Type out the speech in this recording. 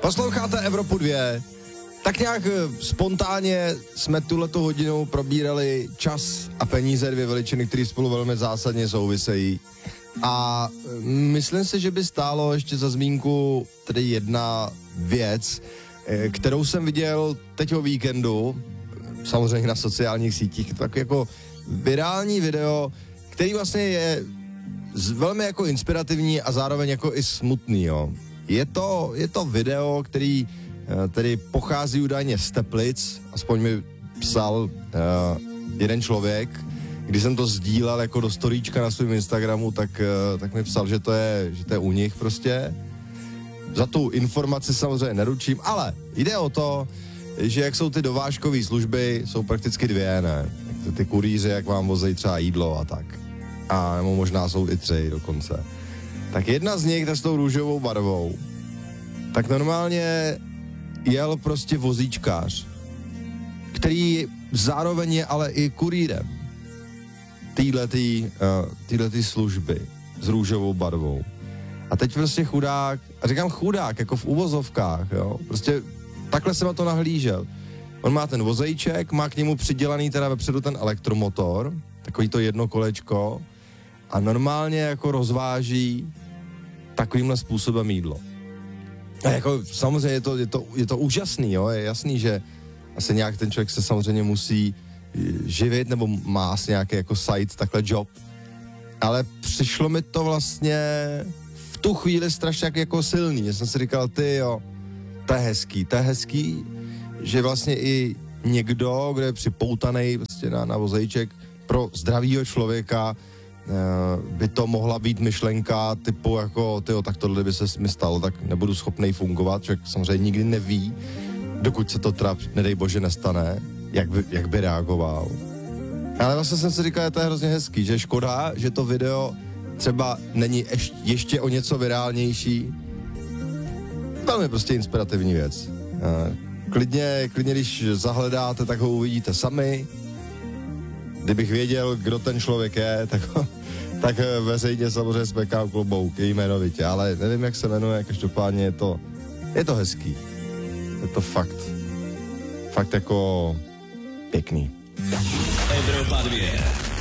Posloucháte Evropu 2. Tak nějak spontánně jsme tuhletu hodinu probírali čas a peníze, dvě veličiny, které spolu velmi zásadně souvisejí. A myslím si, že by stálo ještě za zmínku tedy jedna věc, kterou jsem viděl teď o víkendu, samozřejmě na sociálních sítích, tak jako virální video, který vlastně je velmi jako inspirativní a zároveň jako i smutný, jo. Je to video, který tedy pochází údajně z Teplic, aspoň mi psal jeden člověk, když jsem to sdílel jako do storíčka na svém Instagramu, tak mi psal, že to je u nich prostě. Za tu informaci samozřejmě neručím, ale jde o to, že jak jsou ty dovážkové služby, jsou prakticky dvě, ne? Ty kurýři, jak vám vozejí třeba jídlo a tak. A nebo možná jsou i tři dokonce. Tak jedna z nich, ta s tou růžovou barvou, tak normálně jel prostě vozíčkář, který zároveň je ale i kurýrem týhletý služby s růžovou barvou. A teď prostě chudák, a říkám chudák, jako v uvozovkách, jo, prostě takhle jsem na to nahlížel. On má ten vozejček, má k němu přidělaný teda vepředu ten elektromotor, takový to jedno kolečko, a normálně jako rozváží takovýmhle způsobem jídlo. A jako samozřejmě je to úžasný, jo, je jasný, že asi nějak ten člověk se samozřejmě musí živit, nebo má asi nějaký jako side, takhle job. Ale přišlo mi to vlastně v tu chvíli strašně jako silný, že jsem si říkal, ty jo, to je hezký, že vlastně i někdo, kdo je připoutaný prostě na vozejček, pro zdravýho člověka by to mohla být myšlenka typu jako, tyjo, tak tohle by se mi stalo, tak nebudu schopnej fungovat, člověk samozřejmě nikdy neví, dokud se to teda, nedej bože, nestane, jak by reagoval. Ale vlastně jsem si říkal, že to je hrozně hezký, že škoda, že to video třeba není ještě o něco virálnější. Velmi prostě inspirativní věc. Klidně, když zahledáte, tak ho uvidíte sami. Kdybych věděl, kdo ten člověk je, tak veřejně samozřejmě smekám klobouk, jmenovitě, ale nevím, jak se jmenuje, každopádně je to hezký. Je to fakt jako pěkný. Evropa 2.